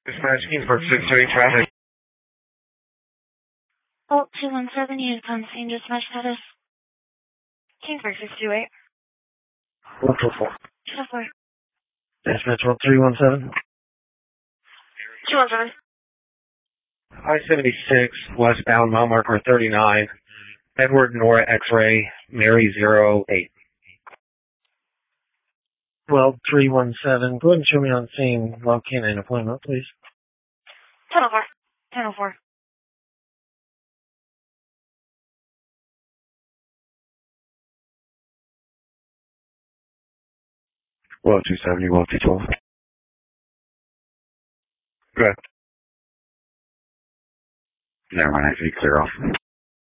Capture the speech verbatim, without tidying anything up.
Dispatch Kingsburg six two eight traffic. Bolt two one seven, unit on scene, dispatch status. Kingsburg six two eight. one four four. two oh four. Dispatch one three one seven. two one seven. I seventy-six, westbound, mile marker thirty-nine. Edward Nora X-ray, Mary zero eight. Well, three one seven. Go ahead and show me on scene. Log canine appointment, please. ten oh four. ten oh four. Well, two seventy, well, two twelve. Good. Never mind, actually clear off.